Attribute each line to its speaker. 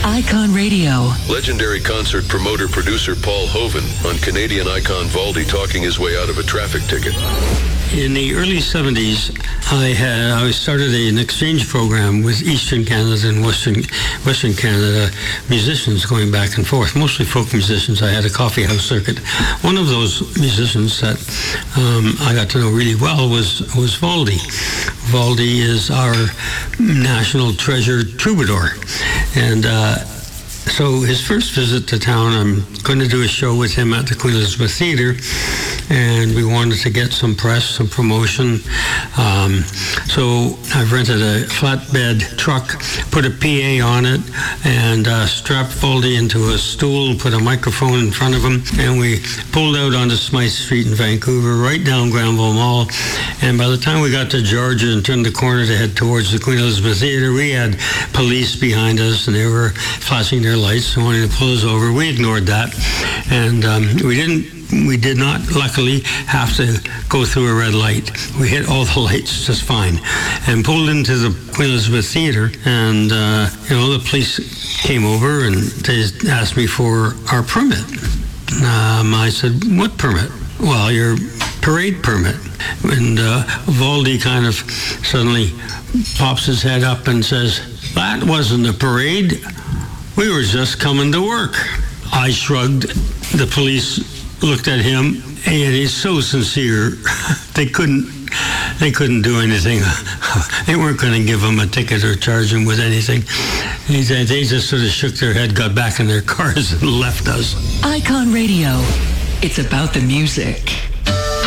Speaker 1: Icon Radio.
Speaker 2: Legendary concert promoter-producer Paul Hovan on Canadian icon Valdy talking his way out of a traffic ticket.
Speaker 3: In the early 70s, I started an exchange program with Eastern Canada and Western Canada musicians going back and forth, mostly folk musicians. I had a coffee house circuit. One of those musicians that I got to know really well was Valdy. Valdy is our national treasure troubadour. And so his first visit to town, I'm going to do a show with him at the Queen Elizabeth Theatre, and we wanted to get some press, some promotion. So I've rented a flatbed truck, put a PA on it, and strapped Valdy into a stool, put a microphone in front of him, and we pulled out onto Smythe Street in Vancouver, right down Granville Mall. And by the time we got to Georgia and turned the corner to head towards the Queen Elizabeth Theatre, we had police behind us, and they were flashing their lights and wanting to pull us over. We ignored that, and we did not, luckily, have to go through a red light. We hit all the lights just fine and pulled into the Queen Elizabeth Theatre, and the police came over and they asked me for our permit. I said, "What permit?" "Well, your parade permit." And Valdy kind of suddenly pops his head up and says, "That wasn't a parade. We were just coming to work." I shrugged. The police looked at him, and he's so sincere. They couldn't do anything. They weren't going to give him a ticket or charge him with anything. They just sort of shook their head, got back in their cars, and left us.
Speaker 1: Icon Radio. It's about the music.